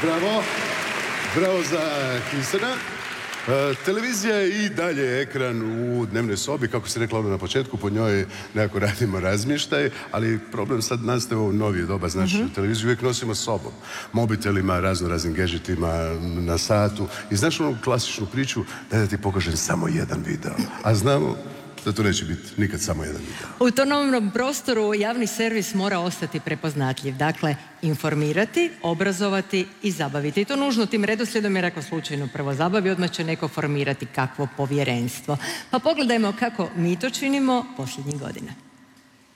Bravo. Bravo za Kristjana. Televizija je i dalje ekran u dnevnoj sobi, kako se rekla ono na početku, po njoj nekako radimo razmještaj, ali problem sad nastaje u novije doba, znači televiziju uvijek nosimo s sobom, mobitelima, raznim gadgetima na satu i znaš onu klasičnu priču da ti pokažem samo jedan video, a znamo da to neće biti nikad samo jedan video. U tom novnom prostoru javni servis mora ostati prepoznatljiv. Dakle, informirati, obrazovati i zabaviti. I to nužno tim redoslijedom, jer ako slučajno prvo zabavi, odmah će neko formirati kakvo povjerenstvo. Pa pogledajmo kako mi to činimo posljednjih godina.